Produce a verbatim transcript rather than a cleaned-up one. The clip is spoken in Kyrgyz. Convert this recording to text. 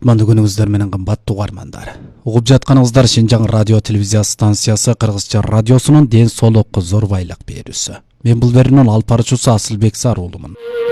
кутмандуу күнүңүздөр менен кымбаттуу угармандар. Угуп жатканыңыздар Шинжаң радио телевизия станциясы Кыргызча радиосунун ден соолукка зор байлык берүүсү. Мен бул берүүнүн алып баруучусу Асылбек Саруулумун.